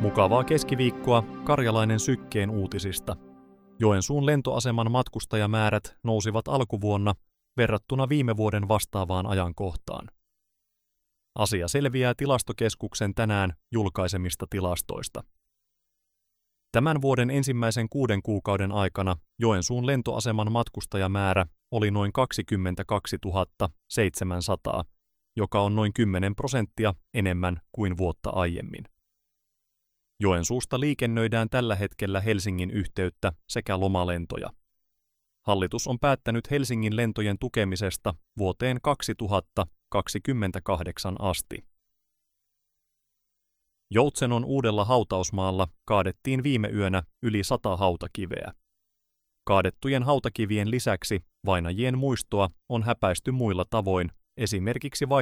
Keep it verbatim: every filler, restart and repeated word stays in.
Mukavaa keskiviikkoa Karjalainen Sykkeen uutisista. Joensuun lentoaseman matkustajamäärät nousivat alkuvuonna verrattuna viime vuoden vastaavaan ajankohtaan. Asia selviää Tilastokeskuksen tänään julkaisemista tilastoista. Tämän vuoden ensimmäisen kuuden kuukauden aikana Joensuun lentoaseman matkustajamäärä oli noin kaksikymmentäkaksituhatta seitsemänsataa, joka on noin kymmenen prosenttia enemmän kuin vuotta aiemmin. Joensuusta liikennöidään tällä hetkellä Helsingin yhteyttä sekä lomalentoja. Hallitus on päättänyt Helsingin lentojen tukemisesta vuoteen kaksituhattakaksikymmentäkahdeksan asti. Joutsenon Uudella hautausmaalla kaadettiin viime yönä yli sata hautakiveä. Kaadettujen hautakivien lisäksi vainajien muistoa on häpäisty muilla tavoin, esimerkiksi